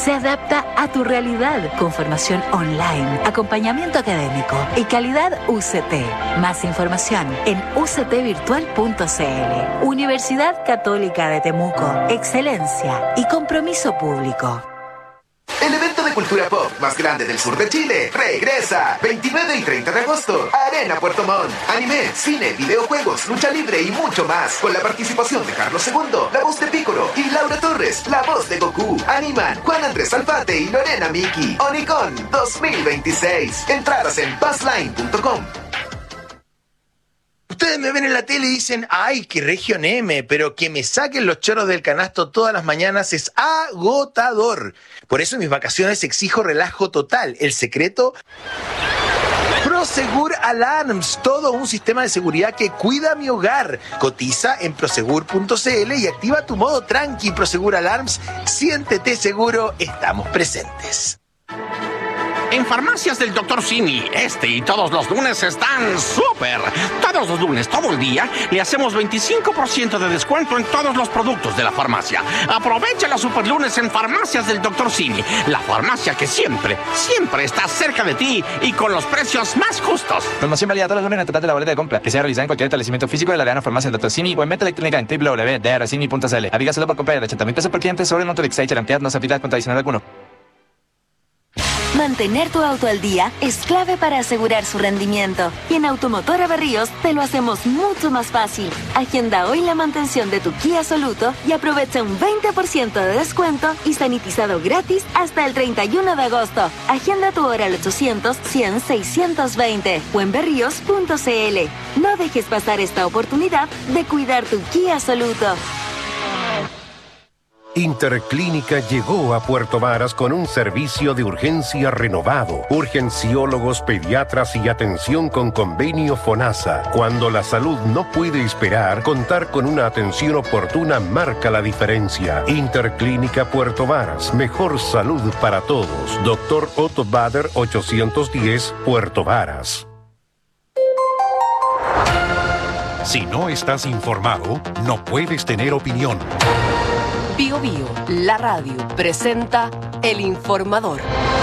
se adapta a tu realidad con formación online, acompañamiento académico y calidad UCT. Más información en uctvirtual.cl. Universidad Católica de Temuco. Excelencia y compromiso público. El evento de cultura pop más grande del sur de Chile regresa 29 y 30 de agosto. Arena Puerto Montt. Anime, cine, videojuegos, lucha libre y mucho más. Con la participación de Carlos II, la voz de Piccolo, y Laura Torres, la voz de Goku. Animan Juan Andrés Alfate y Lorena Miki. Onicon 2026. Entradas en buzzline.com. Ustedes me ven en la tele y dicen, ¡ay, qué región M! Pero que me saquen los choros del canasto todas las mañanas es agotador. Por eso en mis vacaciones exijo relajo total. El secreto... Prosegur Alarms, todo un sistema de seguridad que cuida mi hogar. Cotiza en prosegur.cl y activa tu modo tranqui. Prosegur Alarms, siéntete seguro, estamos presentes. En Farmacias del Dr. Simi, y todos los lunes están súper. Todos los lunes, todo el día, le hacemos 25% de descuento en todos los productos de la farmacia. Aprovecha los super lunes en Farmacias del Dr. Simi, la farmacia que siempre está cerca de ti y con los precios más justos. Promoción válida todos los lunes en el total de la boleta de compra, que sea realizada en cualquier establecimiento físico de la Arena Farmacia del Dr. Simi o en venta electrónica en www.drcimi.cl. Aplícaselo por compra de 80.000 pesos por cliente sobre Motorix y Charantead, no se aplica con adicional alguno. Mantener tu auto al día es clave para asegurar su rendimiento. Y en Automotora Berríos te lo hacemos mucho más fácil. Agenda hoy la mantención de tu Kia Soluto y aprovecha un 20% de descuento y sanitizado gratis hasta el 31 de agosto. Agenda tu hora al 800-100-620 o en berríos.cl. No dejes pasar esta oportunidad de cuidar tu Kia Soluto. Interclínica llegó a Puerto Varas con un servicio de urgencia renovado, urgenciólogos, pediatras y atención con convenio FONASA. Cuando la salud no puede esperar, contar con una atención oportuna marca la diferencia. Interclínica Puerto Varas, mejor salud para todos. Dr. Otto Bader 810, Puerto Varas. Si no estás informado, no puedes tener opinión. Bio Bio, la radio, presenta El Informador.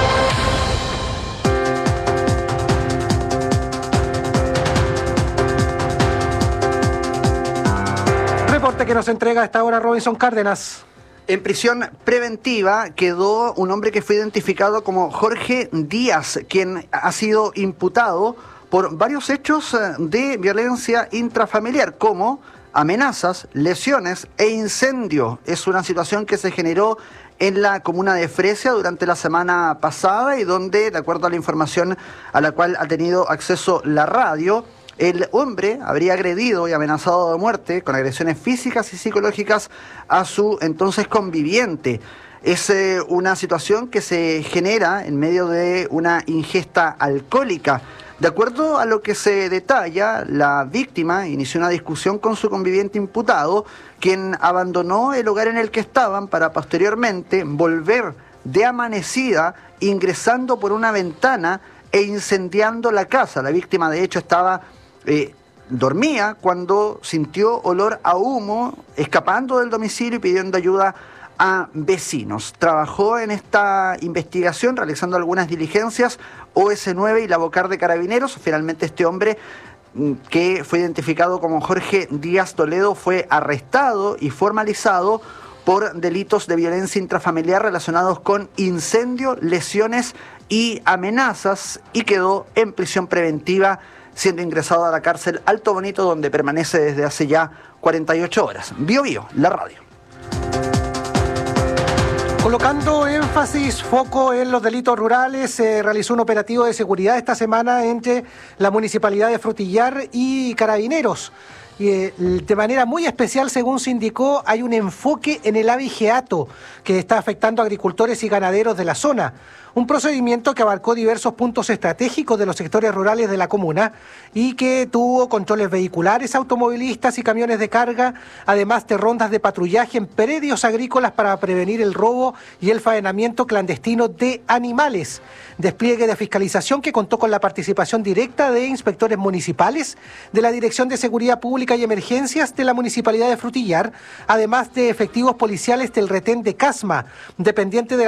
Reporte que nos entrega a esta hora Robinson Cárdenas. En prisión preventiva quedó un hombre que fue identificado como Jorge Díaz, quien ha sido imputado por varios hechos de violencia intrafamiliar, como amenazas, lesiones e incendio. Es una situación que se generó en la comuna de Fresia durante la semana pasada y donde, de acuerdo a la información a la cual ha tenido acceso la radio, el hombre habría agredido y amenazado de muerte con agresiones físicas y psicológicas a su entonces conviviente. Es una situación que se genera en medio de una ingesta alcohólica. De acuerdo a lo que se detalla, la víctima inició una discusión con su conviviente imputado, quien abandonó el lugar en el que estaban para posteriormente volver de amanecida, ingresando por una ventana e incendiando la casa. La víctima, de hecho, dormía cuando sintió olor a humo, escapando del domicilio y pidiendo ayuda a vecinos. Trabajó en esta investigación realizando algunas diligencias OS9 y la Bocar de Carabineros. Finalmente este hombre, que fue identificado como Jorge Díaz Toledo, fue arrestado y formalizado por delitos de violencia intrafamiliar relacionados con incendio, lesiones y amenazas, y quedó en prisión preventiva, siendo ingresado a la cárcel Alto Bonito, donde permanece desde hace ya 48 horas. Bio Bio, la radio. Colocando foco en los delitos rurales, se realizó un operativo de seguridad esta semana entre la Municipalidad de Frutillar y Carabineros. De manera muy especial, según se indicó, hay un enfoque en el abigeato que está afectando a agricultores y ganaderos de la zona. Un procedimiento que abarcó diversos puntos estratégicos de los sectores rurales de la comuna y que tuvo controles vehiculares, automovilistas y camiones de carga, además de rondas de patrullaje en predios agrícolas para prevenir el robo y el faenamiento clandestino de animales. Despliegue de fiscalización que contó con la participación directa de inspectores municipales, de la Dirección de Seguridad Pública y Emergencias de la Municipalidad de Frutillar, además de efectivos policiales del retén de Casma, dependiente de